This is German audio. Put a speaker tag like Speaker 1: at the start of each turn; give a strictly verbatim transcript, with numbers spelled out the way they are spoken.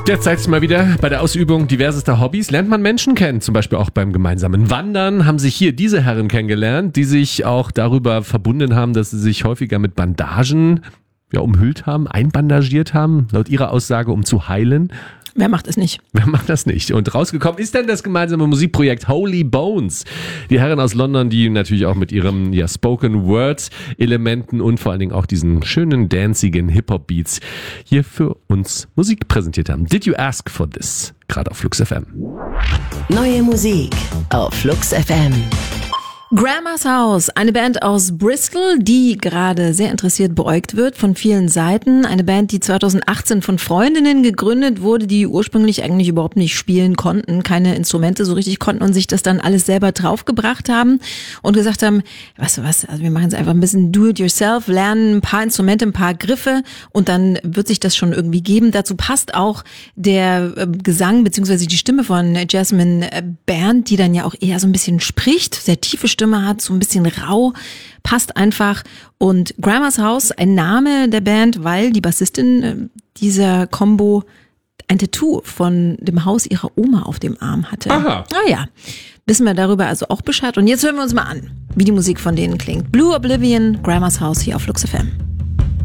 Speaker 1: Derzeit ist mal wieder bei der Ausübung diversester Hobbys lernt man Menschen kennen, zum Beispiel auch beim gemeinsamen Wandern haben sich hier diese Herren kennengelernt, die sich auch darüber verbunden haben, dass sie sich häufiger mit Bandagen ja, umhüllt haben, einbandagiert haben, laut ihrer Aussage, um zu heilen.
Speaker 2: Wer macht es nicht?
Speaker 1: Wer macht das nicht? Und rausgekommen ist dann das gemeinsame Musikprojekt Holy Bones. Die Herren aus London, die natürlich auch mit ihrem ja, Spoken-Word-Elementen und vor allen Dingen auch diesen schönen, dancigen Hip-Hop-Beats hier für uns Musik präsentiert haben. Did you ask for this? Gerade auf Flux F M.
Speaker 3: Neue Musik auf Flux F M.
Speaker 2: Grandma's House, eine Band aus Bristol, die gerade sehr interessiert beäugt wird von vielen Seiten. Eine Band, die zweitausendachtzehn von Freundinnen gegründet wurde, die ursprünglich eigentlich überhaupt nicht spielen konnten, keine Instrumente so richtig konnten und sich das dann alles selber draufgebracht haben und gesagt haben, weißt du was, also wir machen es einfach ein bisschen do-it-yourself, lernen ein paar Instrumente, ein paar Griffe und dann wird sich das schon irgendwie geben. Dazu passt auch der äh, Gesang bzw. die Stimme von Jasmine Band, die dann ja auch eher so ein bisschen spricht, sehr tiefe Stimme hat, so ein bisschen rau, passt einfach. Und Grandma's House, ein Name der Band, weil die Bassistin dieser Combo ein Tattoo von dem Haus ihrer Oma auf dem Arm hatte.
Speaker 1: Aha.
Speaker 2: Ah ja, wissen wir darüber also auch Bescheid. Und jetzt hören wir uns mal an, wie die Musik von denen klingt. Blue Oblivion, Grandma's House hier auf Flux F M.